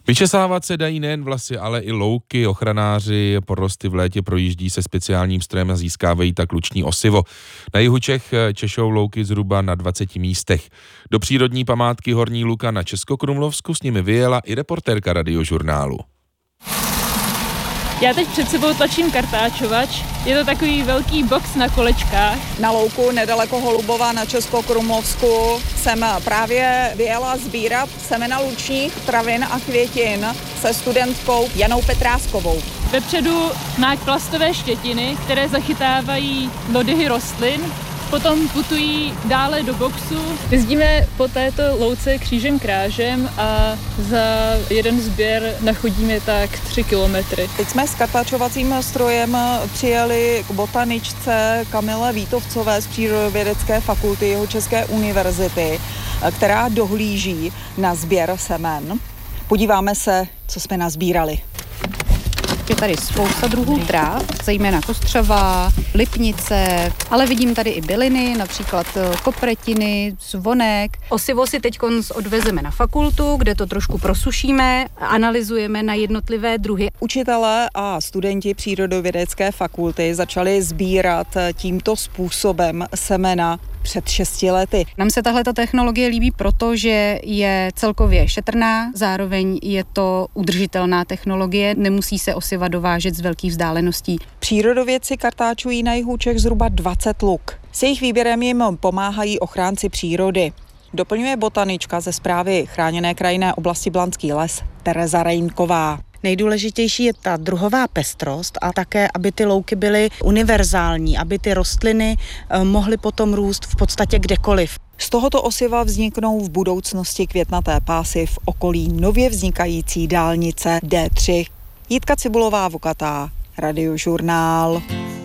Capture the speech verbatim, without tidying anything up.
Vyčesávat se dají nejen vlasy, ale i louky. Ochranáři porosty v létě projíždí se speciálním strojem a získávají tak luční osivo. Na jihu Čech češou louky zhruba na dvaceti místech. Do přírodní památky Horní Luka na Českokrumlovsku s nimi vyjela i reportérka Radiožurnálu. Já teď před sebou tlačím kartáčovač. Je to takový velký box na kolečkách. Na louku nedaleko Holubova na Českokrumlovsku jsem právě vyjela sbírat semena lučních travin a květin se studentkou Janou Petráskovou. Vepředu má plastové štětiny, které zachytávají lodyhy rostlin. Potom putují dále do boxu. Jezdíme po této louce křížem krážem a za jeden sběr nachodíme tak tři kilometry. Teď jsme s kartáčovacím strojem přijeli k botaničce Kamile Vítovcové z Přírodovědecké fakulty Jihočeské univerzity, která dohlíží na sběr semen. Podíváme se, co jsme nazbírali. Je tady spousta druhů tráv, zejména kostřava, lipnice, ale vidím tady i byliny, například kopretiny, zvonek. Osivo si teď odvezeme na fakultu, kde to trošku prosušíme a analyzujeme na jednotlivé druhy. Učitelé a studenti Přírodovědecké fakulty začali sbírat tímto způsobem semena před šesti lety. Nám se tahle technologie líbí, protože je celkově šetrná, zároveň je to udržitelná technologie, nemusí se osiva dovážet z velkých vzdáleností. Přírodovědci kartáčují na jihu Čech zhruba dvacet luk. S jejich výběrem jim pomáhají ochránci přírody. Doplňuje botanička ze správy Chráněné krajinné oblasti Blanský les Tereza Rejnková. Nejdůležitější je ta druhová pestrost a také, aby ty louky byly univerzální, aby ty rostliny mohly potom růst v podstatě kdekoliv. Z tohoto osiva vzniknou v budoucnosti květnaté pásy v okolí nově vznikající dálnice D tři. Jitka Cibulová Vukatá, Radiožurnál.